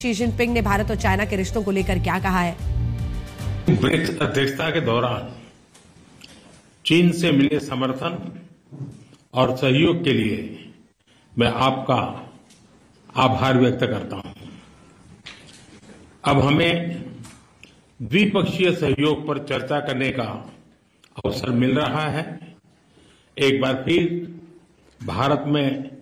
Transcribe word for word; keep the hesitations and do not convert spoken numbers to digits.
Xi Jinping ने भारत और China के रिश्तों को लेकर क्या कहा है? ब्रिक्स अध्यक्षता के दौरान चीन से मिले समर्थन और सहयोग के लिए मैं आपका आभार व्यक्त करता हूं। अब हमें द्विपक्षीय सहयोग पर चर्चा करने का अवसर मिल रहा है। एक बार फिर भारत में